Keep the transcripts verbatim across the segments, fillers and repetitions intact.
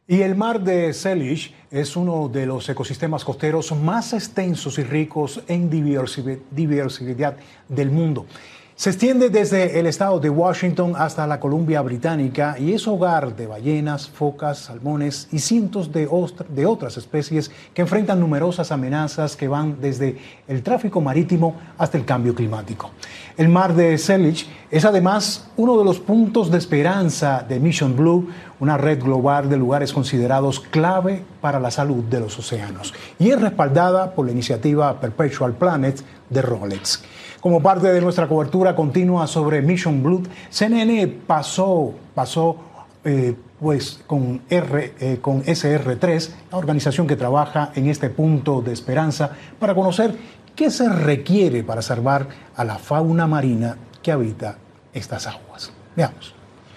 Y el mar de Selish es uno de los ecosistemas costeros más extensos y ricos en diversidad del mundo. Se extiende desde el estado de Washington hasta la Columbia Británica y es hogar de ballenas, focas, salmones y cientos de, de otras especies que enfrentan numerosas amenazas que van desde el tráfico marítimo hasta el cambio climático. El mar de Selish es además uno de los puntos de esperanza de Mission Blue, una red global de lugares considerados clave para la salud de los océanos, y es respaldada por la iniciativa Perpetual Planet de Rolex. Como parte de nuestra cobertura continua sobre Mission Blue, C N N pasó, pasó eh, pues con, R, eh, con S R tres, la organización que trabaja en este punto de esperanza, para conocer qué se requiere para salvar a la fauna marina que habita estas aguas. Veamos.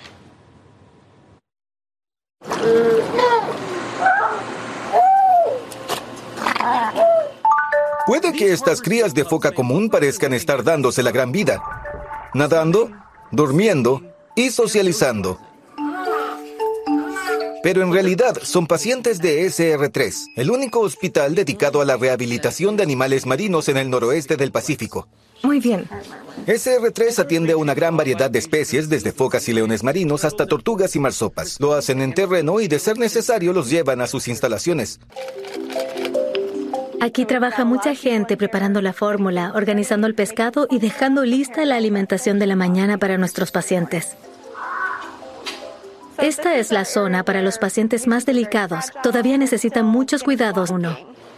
Puede que estas crías de foca común parezcan estar dándose la gran vida, nadando, durmiendo y socializando. Pero en realidad son pacientes de S R tres, el único hospital dedicado a la rehabilitación de animales marinos en el noroeste del Pacífico. Muy bien. S R tres atiende a una gran variedad de especies, desde focas y leones marinos hasta tortugas y marsopas. Lo hacen en terreno y, de ser necesario, los llevan a sus instalaciones. Aquí trabaja mucha gente preparando la fórmula, organizando el pescado y dejando lista la alimentación de la mañana para nuestros pacientes. Esta es la zona para los pacientes más delicados. Todavía necesitan muchos cuidados. Uno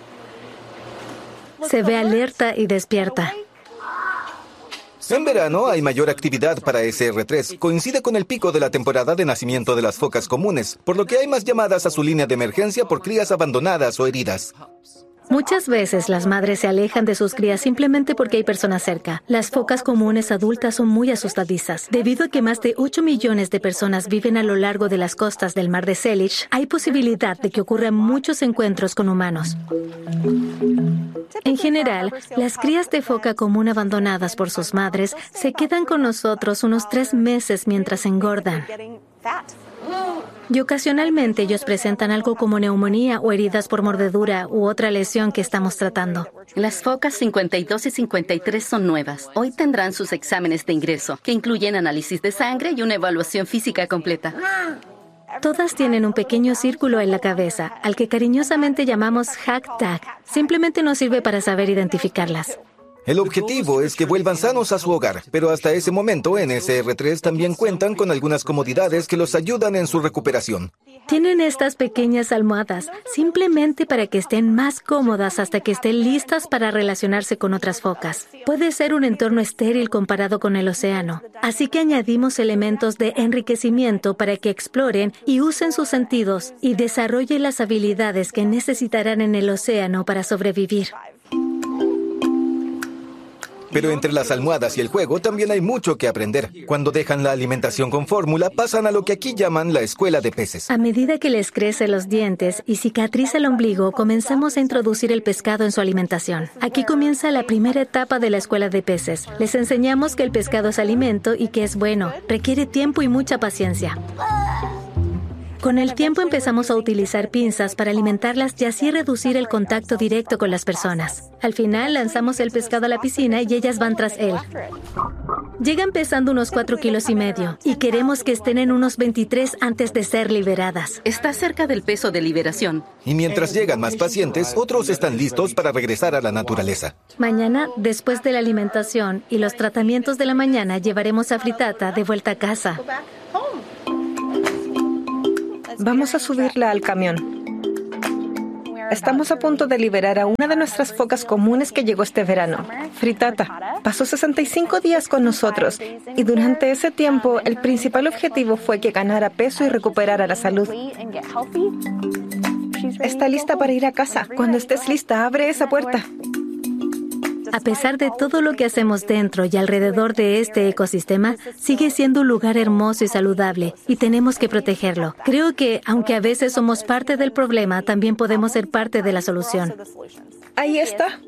se ve alerta y despierta. En verano hay mayor actividad para S R tres. Coincide con el pico de la temporada de nacimiento de las focas comunes, por lo que hay más llamadas a su línea de emergencia por crías abandonadas o heridas. Muchas veces las madres se alejan de sus crías simplemente porque hay personas cerca. Las focas comunes adultas son muy asustadizas. Debido a que más de ocho millones de personas viven a lo largo de las costas del mar de Selish, hay posibilidad de que ocurran muchos encuentros con humanos. En general, las crías de foca común abandonadas por sus madres se quedan con nosotros unos tres meses mientras engordan. Y ocasionalmente ellos presentan algo como neumonía o heridas por mordedura u otra lesión que estamos tratando. Las focas cincuenta y dos y cincuenta y tres son nuevas. Hoy tendrán sus exámenes de ingreso, que incluyen análisis de sangre y una evaluación física completa. Todas tienen un pequeño círculo en la cabeza, al que cariñosamente llamamos hack tag. Simplemente nos sirve para saber identificarlas. El objetivo es que vuelvan sanos a su hogar, pero hasta ese momento en S R tres también cuentan con algunas comodidades que los ayudan en su recuperación. Tienen estas pequeñas almohadas, simplemente para que estén más cómodas hasta que estén listas para relacionarse con otras focas. Puede ser un entorno estéril comparado con el océano, así que añadimos elementos de enriquecimiento para que exploren y usen sus sentidos y desarrollen las habilidades que necesitarán en el océano para sobrevivir. Pero entre las almohadas y el juego también hay mucho que aprender. Cuando dejan la alimentación con fórmula, pasan a lo que aquí llaman la escuela de peces. A medida que les crecen los dientes y cicatriza el ombligo, comenzamos a introducir el pescado en su alimentación. Aquí comienza la primera etapa de la escuela de peces. Les enseñamos que el pescado es alimento y que es bueno. Requiere tiempo y mucha paciencia. Con el tiempo empezamos a utilizar pinzas para alimentarlas y así reducir el contacto directo con las personas. Al final lanzamos el pescado a la piscina y ellas van tras él. Llegan pesando unos cuatro kilos y medio y queremos que estén en unos veintitrés antes de ser liberadas. Está cerca del peso de liberación. Y mientras llegan más pacientes, otros están listos para regresar a la naturaleza. Mañana, después de la alimentación y los tratamientos de la mañana, llevaremos a Fritata de vuelta a casa. Vamos a subirla al camión. Estamos a punto de liberar a una de nuestras focas comunes que llegó este verano, Fritata. Pasó sesenta y cinco días con nosotros y durante ese tiempo el principal objetivo fue que ganara peso y recuperara la salud. Está lista para ir a casa. Cuando estés lista, abre esa puerta. A pesar de todo lo que hacemos dentro y alrededor de este ecosistema, sigue siendo un lugar hermoso y saludable, y tenemos que protegerlo. Creo que, aunque a veces somos parte del problema, también podemos ser parte de la solución. Ahí está.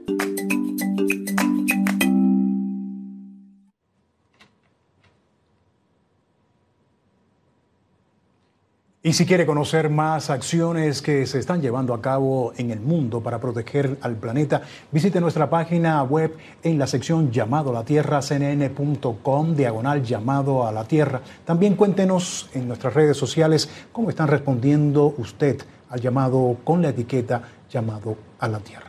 Y si quiere conocer más acciones que se están llevando a cabo en el mundo para proteger al planeta, visite nuestra página web en la sección Llamado a la Tierra, c n n punto com, diagonal Llamado a la Tierra. También cuéntenos en nuestras redes sociales cómo están respondiendo usted al llamado con la etiqueta Llamado a la Tierra.